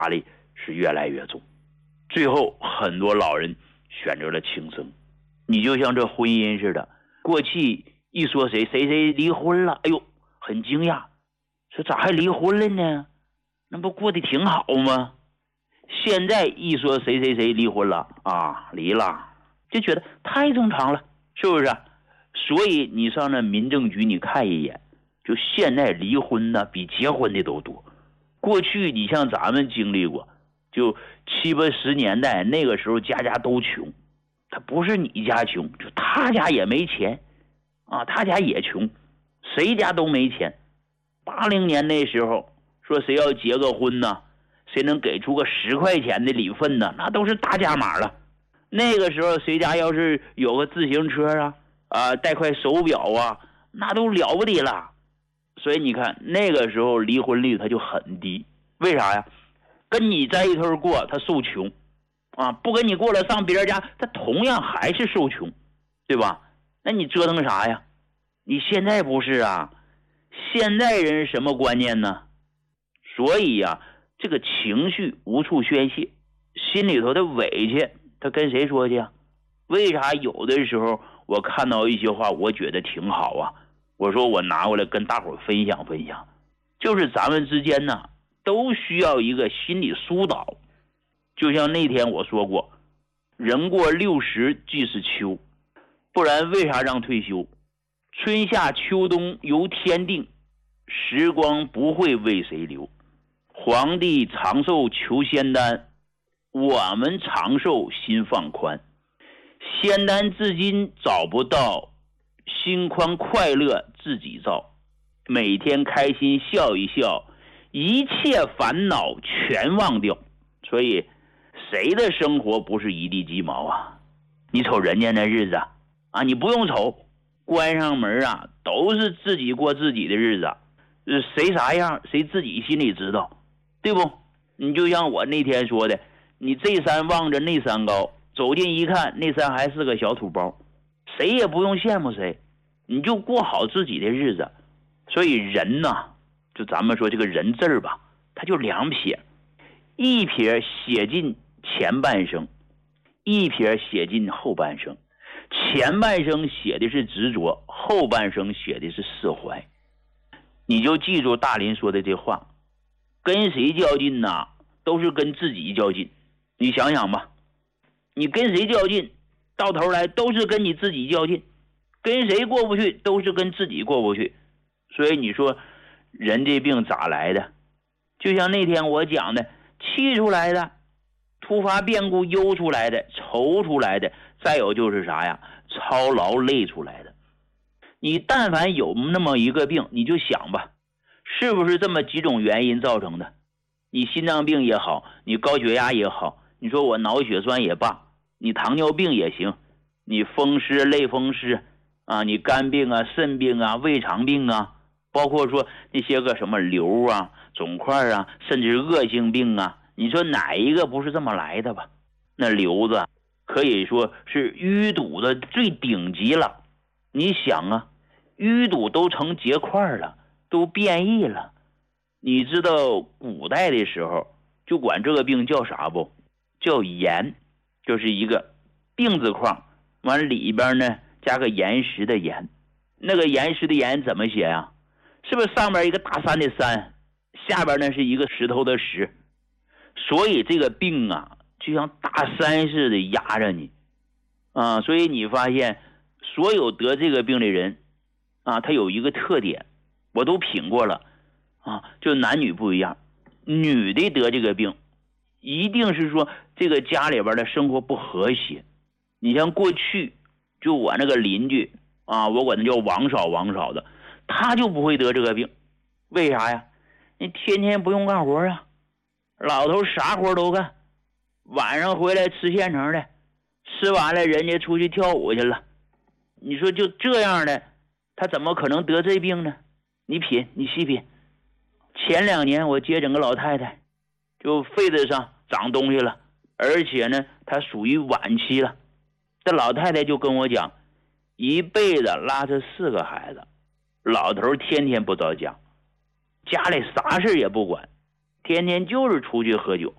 压力是越来越重，最后很多老人选择了轻生。你就像这婚姻似的，过去一说谁离婚了，哎呦很惊讶，说咋还离婚了呢？那不过得挺好吗？现在一说谁离婚了啊，离了，就觉得太正常了，是不是？所以你上那民政局你看一眼，就现在离婚呢比结婚的都多。过去你像咱们经历过，就70、80年代那个时候家家都穷，他不是你家穷，就他家也没钱啊，他家也穷，谁家都没钱。80年那时候说谁要结个婚呢，谁能给出个10块钱的礼份呢，那都是大价码了。那个时候谁家要是有个自行车带块手表啊，那都了不得了。所以你看那个时候离婚率它就很低，为啥呀？跟你在一头过他受穷啊，不跟你过了上别人家他同样还是受穷，对吧？那你折腾啥呀？你现在不是啊，现在人什么观念呢？所以呀，这个情绪无处宣泄，心里头的委屈他跟谁说去啊？为啥有的时候我看到一些话我觉得挺好啊，我说我拿过来跟大伙分享分享，就是咱们之间呢都需要一个心理疏导。就像那天我说过，人过60即是秋，不然为啥让退休？春夏秋冬由天定，时光不会为谁留。皇帝长寿求仙丹，我们长寿心放宽。仙丹至今找不到，心宽快乐自己造。每天开心笑一笑，一切烦恼全忘掉。所以谁的生活不是一地鸡毛啊？你瞅人家那日子啊，你不用瞅，关上门啊都是自己过自己的日子，谁啥样谁自己心里知道，对不？你就像我那天说的，你这山望着那山高，走近一看那山还是个小土包，谁也不用羡慕谁，你就过好自己的日子。所以人呢，就咱们说这个人字儿吧，它就2撇，一撇写进前半生，一撇写进后半生。前半生写的是执着，后半生写的是释怀。你就记住大林说的这话，跟谁较劲呢？都是跟自己较劲。你想想吧，你跟谁较劲，到头来都是跟你自己较劲，跟谁过不去都是跟自己过不去。所以你说人这病咋来的？就像那天我讲的，气出来的，突发变故忧出来的，愁出来的，再有就是啥呀？操劳累出来的。你但凡有那么一个病，你就想吧，是不是这么几种原因造成的？你心脏病也好，你高血压也好，你说我脑血栓也罢，你糖尿病也行，你风湿类风湿啊，你肝病啊、肾病啊、胃肠病啊，包括说那些个什么瘤啊、肿块啊，甚至恶性病啊，你说哪一个不是这么来的吧？那瘤子可以说是淤堵的最顶级了。你想啊，淤堵都成结块了，都变异了。你知道古代的时候就管这个病叫啥不？叫岩，就是一个病字框，完里边呢加个岩石的岩。那个岩石的岩怎么写啊？是不是上边一个大山的山，下边呢是一个石头的石？所以这个病啊就像大山似的压着你啊。所以你发现所有得这个病的人啊，他有一个特点，我都品过了啊，就男女不一样。女的得这个病一定是说这个家里边的生活不和谐。你像过去就我那个邻居啊，我管他叫王嫂的，他就不会得这个病。为啥呀？你天天不用干活啊，老头啥活都干，晚上回来吃现成的，吃完了人家出去跳舞去了。你说就这样的，他怎么可能得这病呢？你品，你细品。前2年我接诊个老太太，就肺子上长东西了，而且呢她属于晚期了。这老太太就跟我讲，一辈子拉着4个孩子，老头天天不着家，家里啥事也不管，天天就是出去喝酒。